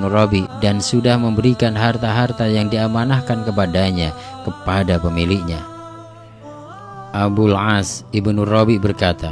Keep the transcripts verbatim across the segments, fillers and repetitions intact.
ibnu Rabi dan sudah memberikan harta-harta yang diamanahkan kepadanya kepada pemiliknya. Abul As ibnu Rabi berkata,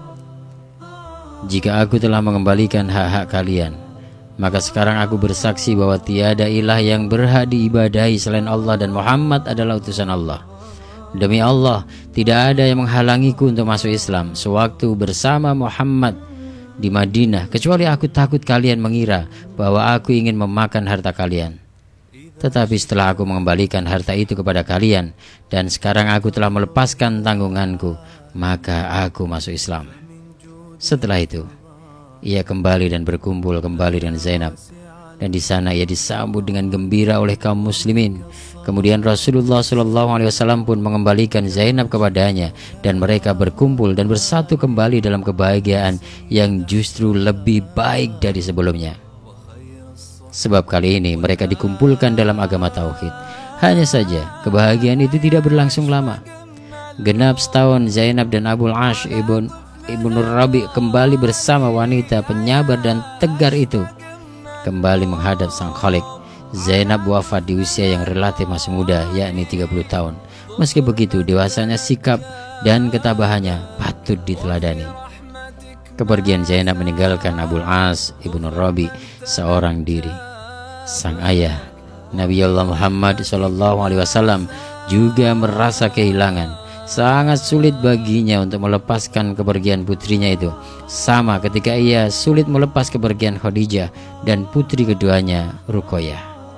"Jika aku telah mengembalikan hak-hak kalian, maka sekarang aku bersaksi bahwa tiada ilah yang berhak diibadahi selain Allah dan Muhammad adalah utusan Allah. Demi Allah, tidak ada yang menghalangiku untuk masuk Islam sewaktu bersama Muhammad di Madinah, kecuali aku takut kalian mengira bahwa aku ingin memakan harta kalian. Tetapi setelah aku mengembalikan harta itu kepada kalian dan sekarang aku telah melepaskan tanggunganku, maka aku masuk Islam." Setelah itu ia kembali dan berkumpul kembali dengan Zainab, dan di sana ia disambut dengan gembira oleh kaum muslimin. Kemudian Rasulullah shallallahu alaihi wasallam pun mengembalikan Zainab kepadanya, dan mereka berkumpul dan bersatu kembali dalam kebahagiaan yang justru lebih baik dari sebelumnya. Sebab kali ini mereka dikumpulkan dalam agama tauhid. Hanya saja kebahagiaan itu tidak berlangsung lama. Genap setahun Zainab dan Abul As ibn Ibnu Rabi kembali bersama wanita penyabar dan tegar itu kembali menghadap sang Khalik. Zainab wafat di usia yang relatif masih muda, yakni tiga puluh tahun. Meski begitu, dewasanya sikap dan ketabahannya patut diteladani. Kepergian Zainab meninggalkan Abul As ibnu Rabi seorang diri. Sang ayah Nabi Allah Muhammad shallallahu alaihi wasallam juga merasa kehilangan. Sangat sulit baginya untuk melepaskan kepergian putrinya itu, sama ketika ia sulit melepas kepergian Khadijah dan putri keduanya Ruqayyah.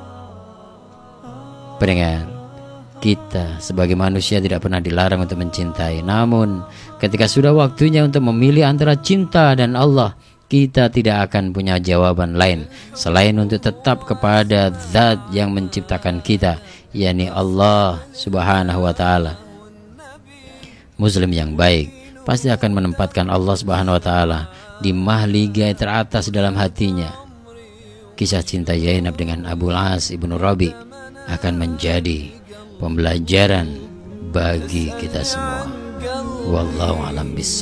Pendengar, kita sebagai manusia tidak pernah dilarang untuk mencintai. Namun ketika sudah waktunya untuk memilih antara cinta dan Allah, kita tidak akan punya jawaban lain selain untuk tetap kepada Zat yang menciptakan kita, yakni Allah Subhanahu wa Ta'ala. Muslim yang baik pasti akan menempatkan Allah Subhanahu wa Ta'ala di mahligai teratas dalam hatinya. Kisah cinta Zainab dengan Abul As ibnu Rabi akan menjadi pembelajaran bagi kita semua. Wallahu a'lam bishawab.